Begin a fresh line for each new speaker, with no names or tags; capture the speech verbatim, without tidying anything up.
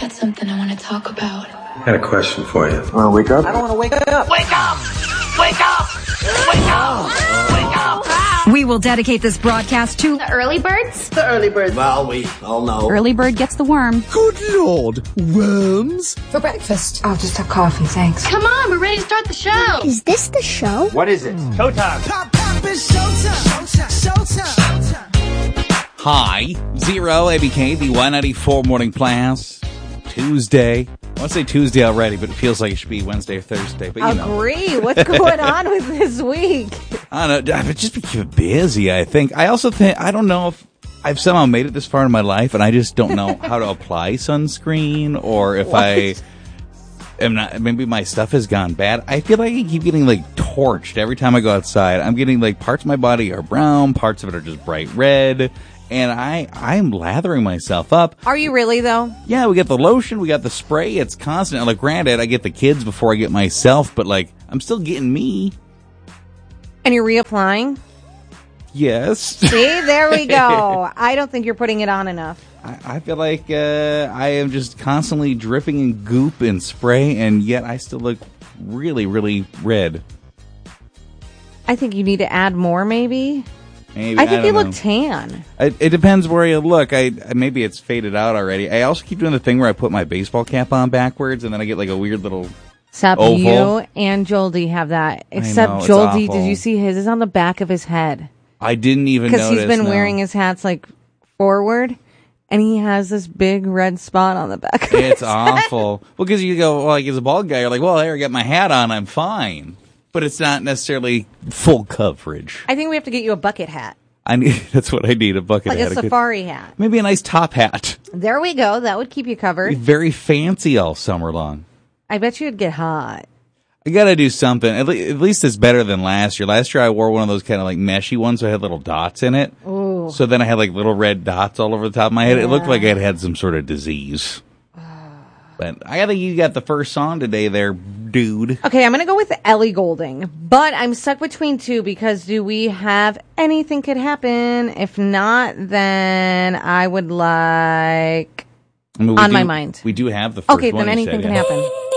got something I want to talk about.
I got a question for you.
Want to wake up?
I don't want to wake up.
Wake up! Wake up! Wake up! Wake up!
We will dedicate this broadcast to
The early birds?
The early birds. Well, we all know.
Early bird gets the worm.
Good Lord, worms?
For breakfast, I'll just have coffee, thanks.
Come on, we're ready to start the show.
Is this the show?
What is it?
Showtime.
Pop, pop, it's showtime. Showtime. Showtime.
Hi, Zero, A B K, the Y ninety-four Morning Blast. Tuesday. I want to say Tuesday already, but it feels like it should be Wednesday or Thursday. But you
Agree.
know.
What's going on with this week?
I don't know. I've just been busy, I think. I also think, I don't know if I've somehow made it this far in my life, and I just don't know how to apply sunscreen, or if
What?
I am not, maybe my stuff has gone bad. I feel like I keep getting, like, torched every time I go outside. I'm getting, like, parts of my body are brown, parts of it are just bright red. And I, I'm lathering myself up.
Are you really, though?
Yeah, we got the lotion, we got the spray. It's constant. Like, granted, I get the kids before I get myself, but, like, I'm still getting me.
And you're reapplying?
Yes.
See, there we go. I don't think you're putting it on enough.
I, I feel like uh, I am just constantly dripping in goop and spray, and yet I still look really, really red.
I think you need to add more, maybe.
Maybe,
I think
I
you
don't
look
know.
tan.
It, it depends where you look. I maybe it's faded out already. I also keep doing the thing where I put my baseball cap on backwards, and then I get like a weird little
Except
oval.
you and Joldy have that. Except
know, it's
Joldy,
awful.
did you see his? It's on the back of his head.
I didn't even
Because
notice.
he's been
no.
wearing his hats like forward, and he has this big red spot on the back of
It's
his
awful. Well, because you go, well, like, as a bald guy, you're like, well, there, I got my hat on, I'm fine. But it's not necessarily full coverage.
I think we have to get you a bucket hat.
I need, that's what I need, a bucket
Like
hat.
a
could-
safari hat.
maybe a nice top hat.
There we go. That would keep you covered.
Very fancy all summer long.
I bet you'd get hot.
I gotta do something. At, le- at least it's better than last year. Last year I wore one of those kind of like meshy ones, so I had little dots in it.
Ooh.
So then I had like little red dots all over the top of my head. It looked like I'd had some sort of disease. But I think you got the first song today there, dude.
Okay, I'm going to go with Ellie Goulding, but I'm stuck between two because do we have Anything Could Happen? If not, then I would like
I mean, we
On
do-
My Mind.
We do have the first
Okay,
one.
then
you
Anything
said,
Can
yeah.
Happen.